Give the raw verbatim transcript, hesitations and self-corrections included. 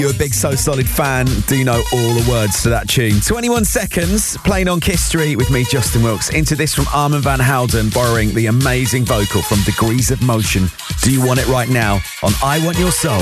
You're a big So Solid fan. Do you know all the words to that tune? twenty-one seconds, playing on Kiss Street with me, Justin Wilkes. Into this from Armand van Helden, borrowing the amazing vocal from Degrees of Motion. Do you want it right now on I Want Your Soul?